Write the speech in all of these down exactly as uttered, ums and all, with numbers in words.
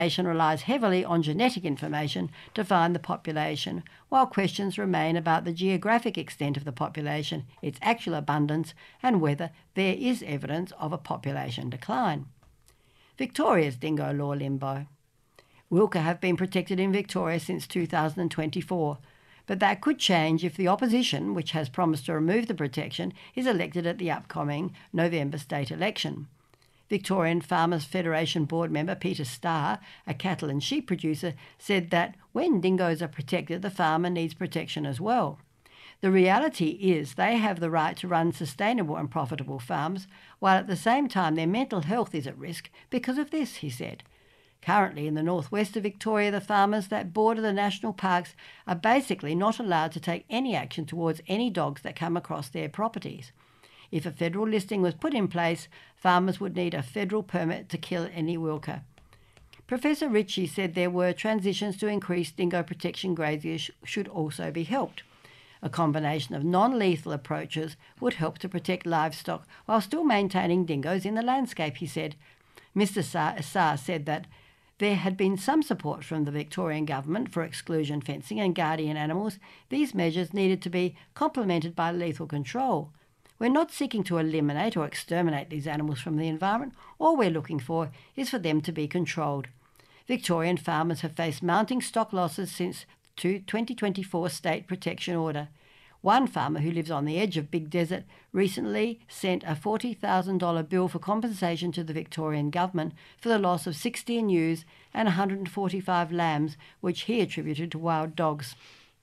relies heavily on genetic information to find the population, while questions remain about the geographic extent of the population, its actual abundance, and whether there is evidence of a population decline. Victoria's dingo law limbo. Wilka have been protected in Victoria since two thousand twenty-four, but that could change if the opposition, which has promised to remove the protection, is elected at the upcoming November state election. Victorian Farmers Federation board member Peter Starr, a cattle and sheep producer, said that when dingoes are protected, the farmer needs protection as well. The reality is they have the right to run sustainable and profitable farms, while at the same time their mental health is at risk because of this, he said. Currently, in the northwest of Victoria, the farmers that border the national parks are basically not allowed to take any action towards any dogs that come across their properties. If a federal listing was put in place, farmers would need a federal permit to kill any Wilka. Professor Ritchie said there were transitions to increase dingo protection graziers should also be helped. A combination of non-lethal approaches would help to protect livestock while still maintaining dingoes in the landscape, he said. Mister Sarr said that there had been some support from the Victorian government for exclusion fencing and guardian animals. These measures needed to be complemented by lethal control. We're not seeking to eliminate or exterminate these animals from the environment. All we're looking for is for them to be controlled. Victorian farmers have faced mounting stock losses since the twenty twenty-four State Protection Order. One farmer who lives on the edge of Big Desert recently sent a forty thousand dollars bill for compensation to the Victorian government for the loss of sixteen ewes and one hundred forty-five lambs, which he attributed to wild dogs.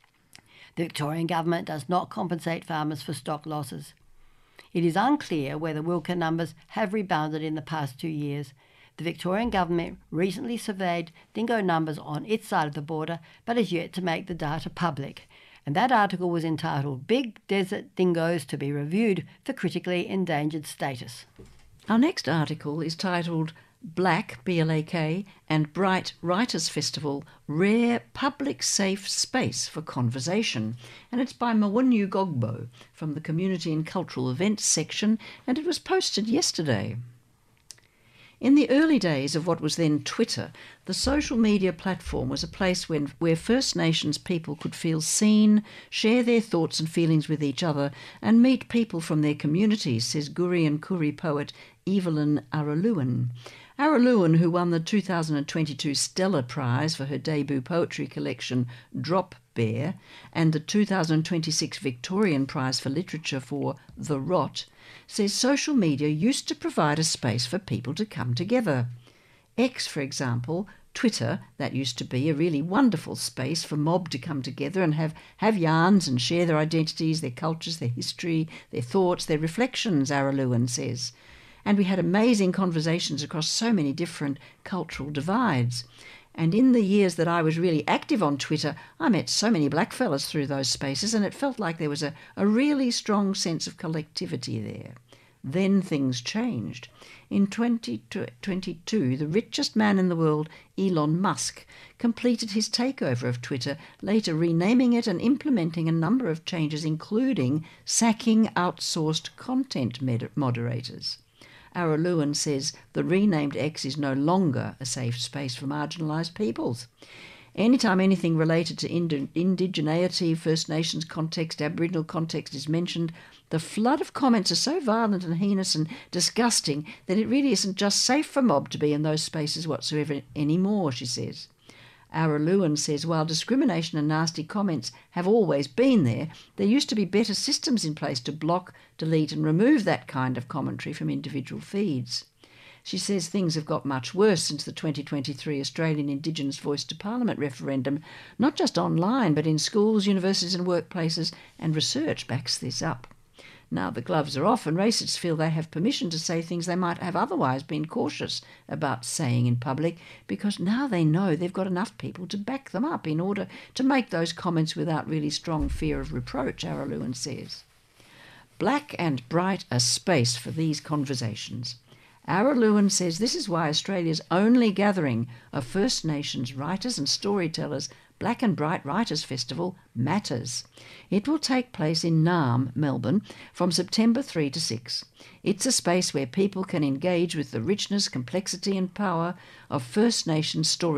The Victorian government does not compensate farmers for stock losses. It is unclear whether Wilka numbers have rebounded in the past two years. The Victorian government recently surveyed dingo numbers on its side of the border, but is yet to make the data public. And that article was entitled Big Desert Dingoes to be Reviewed for Critically Endangered Status. Our next article is titled Black, B L A K, and Bright Writers Festival, Rare Public Safe Space for Conversation. And it's by Mawunyu Gogbo from the Community and Cultural Events section, and it was posted yesterday. In the early days of what was then Twitter, the social media platform was a place when, where First Nations people could feel seen, share their thoughts and feelings with each other, and meet people from their communities, says Guri and Kuri poet Evelyn Araluan. Araluan, who won the two thousand twenty-two Stella Prize for her debut poetry collection Drop Bear and the two thousand twenty-six Victorian Prize for Literature for The Rot, says social media used to provide a space for people to come together. X, for example, Twitter, that used to be a really wonderful space for mob to come together and have, have yarns and share their identities, their cultures, their history, their thoughts, their reflections, Araluan says. And we had amazing conversations across so many different cultural divides. And in the years that I was really active on Twitter, I met so many blackfellas through those spaces, and it felt like there was a, a really strong sense of collectivity there. Then things changed. In twenty twenty-two, the richest man in the world, Elon Musk, completed his takeover of Twitter, later renaming it and implementing a number of changes, including sacking outsourced content moderators. Araluan says the renamed X is no longer a safe space for marginalised peoples. Anytime anything related to ind- indigeneity, First Nations context, Aboriginal context is mentioned, the flood of comments are so violent and heinous and disgusting that it really isn't just safe for mob to be in those spaces whatsoever anymore, she says. Araluan says while discrimination and nasty comments have always been there, there used to be better systems in place to block, delete and remove that kind of commentary from individual feeds. She says things have got much worse since the twenty twenty-three Australian Indigenous Voice to Parliament referendum, not just online but in schools, universities and workplaces, and research backs this up. Now the gloves are off and racists feel they have permission to say things they might have otherwise been cautious about saying in public, because now they know they've got enough people to back them up in order to make those comments without really strong fear of reproach, Araluan says. Black and bright a space for these conversations. Araluan says this is why Australia's only gathering of First Nations writers and storytellers Black and Bright Writers Festival matters. It will take place in Naarm, Melbourne, from September third to sixth. It's a space where people can engage with the richness, complexity and power of First Nations stories